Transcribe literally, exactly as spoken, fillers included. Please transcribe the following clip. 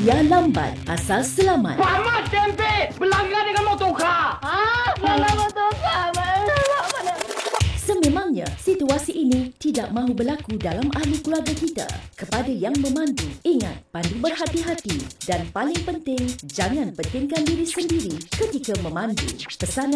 Biar lambat asal selamat. Selamat tempe berlanggar dengan motorkar. Ah, melanggar motorkar. Sememangnya, situasi ini tidak mahu berlaku dalam ahli keluarga kita. Kepada yang memandu, ingat pandu berhati-hati dan paling penting, jangan pentingkan diri sendiri ketika memandu. Pesanan